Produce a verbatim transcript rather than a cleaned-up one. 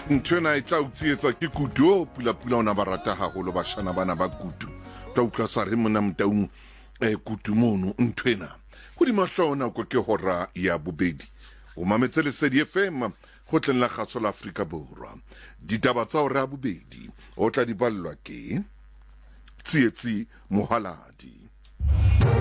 Ntwena e tla utsietsa ke kudu pula pula ona ba rata haholo bashana bana ba kudu tla utlwa sa re mona mtaung e kudu mono ntwena go di mahlona go ke hora ya bobedi o mametse le Lesedi F M go tleng la kgatso la Afrika Borwa ditaba tsa hora bobedi o tla di ballwa ke Tsietsi Mohaladi.